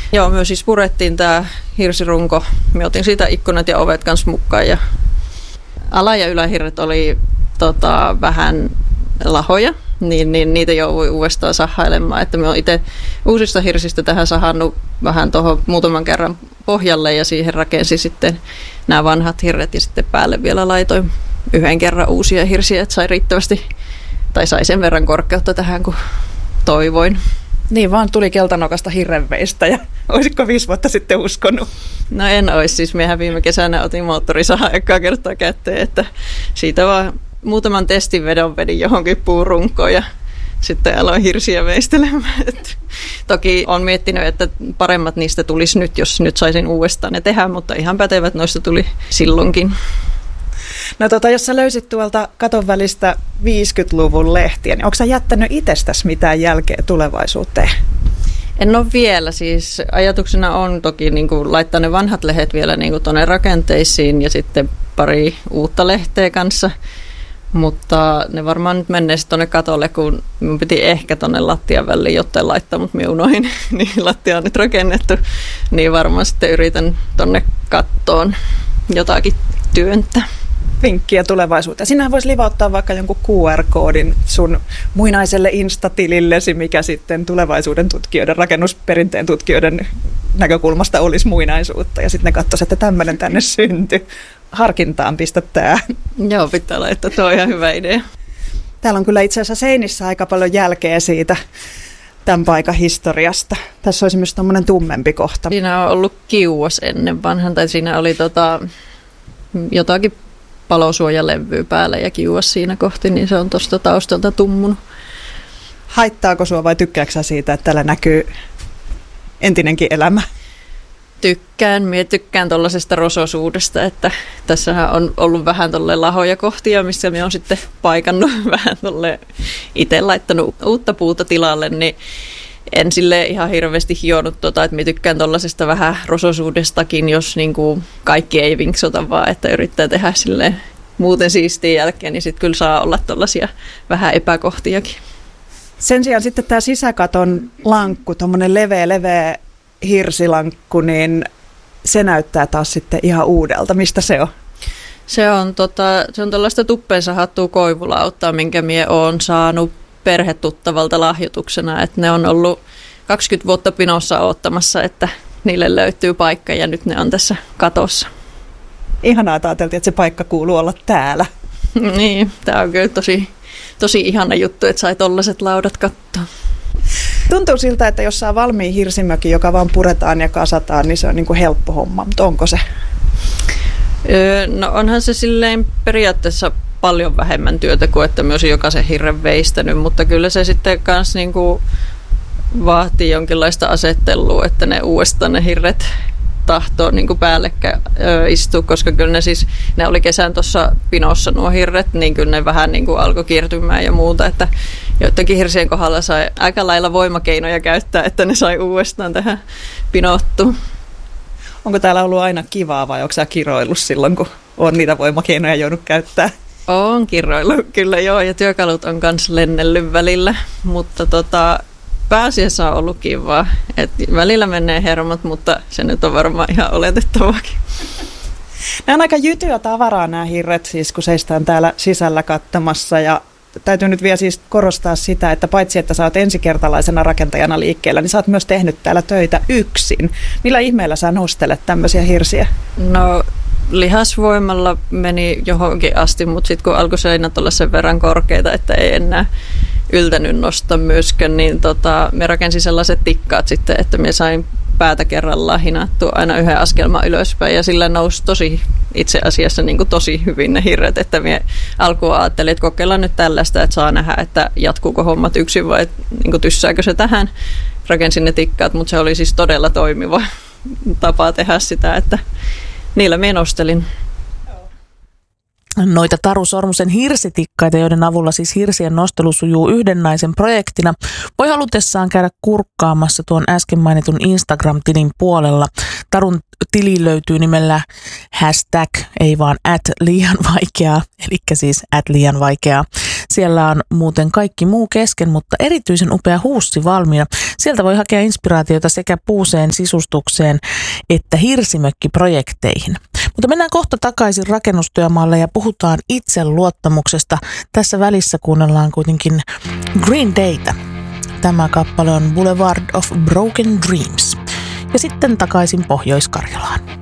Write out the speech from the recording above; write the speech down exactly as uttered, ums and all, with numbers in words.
Joo, me siis purettiin tämä hirsirunko. Me otin siitä ikkunat ja ovet kanssa mukaan. Ja ala- ja ylähirret oli tota, vähän lahoja, niin, niin niitä joutui uudestaan sahailemaan. Että me olen itse uusista hirsistä tähän sahannut vähän tuohon muutaman kerran pohjalle ja siihen rakensi sitten nämä vanhat hirret ja sitten päälle vielä laitoin yhden kerran uusia hirsiä, että sai riittävästi tai sai sen verran korkeutta tähän kuin toivoin. Niin vaan tuli keltanokasta hirrenveistä ja olisitko viisi vuotta sitten uskonut? No en olisi, siis mehän viime kesänä otin moottorisahan ekaa kertaa kätteen, että siitä vaan muutaman testin vedon vedin johonkin puurunkoon ja sitten aloin hirsiä veistelemään. Et toki olen miettinyt, että paremmat niistä tulisi nyt, jos nyt saisin uudestaan ne tehdä, mutta ihan pätevät noista tuli silloinkin. No tota, jos sä löysit tuolta katon välistä viisikymmentäluvun lehtiä, niin onko sä jättänyt itsestäsi mitään jälkeä tulevaisuuteen? En ole vielä. Siis ajatuksena on toki niin kuin laittaa ne vanhat lehdet vielä niin kuin tuonne rakenteisiin ja sitten pari uutta lehteä kanssa. Mutta ne varmaan nyt menee sitten tuonne katolle, kun minun piti ehkä tuonne lattian väliin jotain laittaa, mutta minä unohin, niin lattia on nyt rakennettu. Niin varmaan sitten yritän tuonne kattoon jotakin työntää. Vinkkiä tulevaisuuteen. Sinähän voisi livauttaa vaikka jonkun Q R-koodin sun muinaiselle Insta-tilillesi, mikä sitten tulevaisuuden tutkijoiden, rakennusperinteen tutkijoiden näkökulmasta olisi muinaisuutta. Ja sitten ne katsoisivat, että tämmöinen tänne syntyi. Harkintaan pistä tää. Joo, pitää laittaa. Tuo on ihan hyvä idea. Täällä on kyllä itse asiassa seinissä aika paljon jälkeä siitä tämän paikan historiasta. Tässä olisi myös tommoinen tummempi kohta. Siinä on ollut kiuas ennen vanhan, tai siinä oli tota, jotakin palosuojalevyä päällä ja kiuas siinä kohti, niin se on tuosta taustalta tummunut. Haittaako sua vai tykkääksä sä siitä, että täällä näkyy entinenkin elämä? Tykkään. Minä tykkään tuollaisesta rososuudesta, että tässähän on ollut vähän tolle lahoja kohtia, missä minä olen sitten paikannut vähän tolle itse laittanut uutta puuta tilalle, niin en sille ihan hirveästi hionut tota, että minä tykkään tuollaisesta vähän rososuudestakin, jos niin kuin kaikki ei vinksota vaan, että yrittää tehdä silleen muuten siistin jälkeen, niin sitten kyllä saa olla tuollaisia vähän epäkohtiakin. Sen sijaan sitten tämä sisäkaton lankku, tuommoinen leveä, leveä hirsilankku, niin se näyttää taas sitten ihan uudelta. Mistä se on? Se on, tota, se on tuollaista tuppeen sahattua koivulauttaa, minkä minä olen saanut perhetuttavalta lahjoituksena. Että ne on ollut kaksikymmentä vuotta pinossa odottamassa, että niille löytyy paikka ja nyt ne on tässä katossa. Ihanaa, että ajateltiin, että se paikka kuuluu olla täällä. Niin, tämä on kyllä tosi, tosi ihana juttu, että sai tollaiset laudat katsoa. Tuntuu siltä, että jos saa valmiin hirsimökin, joka vaan puretaan ja kasataan, niin se on niin kuin helppo homma, mutta onko se? Öö, no onhan se silleen periaatteessa paljon vähemmän työtä kuin että myös jokaisen hirren veistänyt, mutta kyllä se sitten kanssa niin kuin vaatii jonkinlaista asettelua, että ne uudestaan ne hirret tahtoo niin kuin päällekkäin istua, koska kyllä ne siis, ne oli kesän tuossa pinossa nuo hirret, niin kyllä ne vähän niin kuin alkoi kiertymään ja muuta, että joidenkin hirsien kohdalla sai aika lailla voimakeinoja käyttää, että ne sai uudestaan tähän pinottua. Onko täällä ollut aina kivaa vai onko sä kiroillut silloin, kun on niitä voimakeinoja joudut käyttää? On kiroillut kyllä joo, ja työkalut on myös lennellyt välillä, mutta tota, pääasiassa on ollut kivaa. Et välillä menee hermot, mutta se nyt on varmaan ihan oletettavaakin. Nämä on aika jytyä tavaraa nämä hirret, siis kun seistään täällä sisällä katsomassa. Ja täytyy nyt vielä siis korostaa sitä, että paitsi että sä oot ensikertalaisena rakentajana liikkeellä, niin sä oot myös tehnyt täällä töitä yksin. Millä ihmeellä sä nostelet tämmöisiä hirsiä? No lihasvoimalla meni johonkin asti, mutta sitten kun alkoi seinät olla sen verran korkeita, että ei enää yltänyt nostaa myöskään, niin tota, me rakensin sellaiset tikkaat sitten, että me sain päätä kerrallaan hinattua aina yhden askelman ylöspäin ja sillä nousi tosi itse asiassa niin kuin tosi hyvin ne hirret, että me alkuun ajattelin, että kokeillaan nyt tällaista, että saa nähdä, että jatkuuko hommat yksin vai niin kuin tyssääkö se tähän. Rakensin ne tikkaat, mutta se oli siis todella toimiva tapa tehdä sitä, että niillä me nostelin. Noita Taru Sormusen hirsitikkaita, joiden avulla siis hirsien nostelu sujuu yhden naisen projektina, voi halutessaan käydä kurkkaamassa tuon äsken mainitun Instagram-tilin puolella. Tarun tili löytyy nimellä hashtag, ei vaan at liian vaikeaa, eli siis at liian vaikeaa. Siellä on muuten kaikki muu kesken, mutta erityisen upea huussi valmiina. Sieltä voi hakea inspiraatiota sekä puuseen sisustukseen että hirsimökkiprojekteihin. Mutta mennään kohta takaisin rakennustyömaalle ja puhutaan itseluottamuksesta. Tässä välissä kuunnellaan kuitenkin Green Daytä. Tämä kappale on Boulevard of Broken Dreams. Ja sitten takaisin Pohjois-Karjalaan.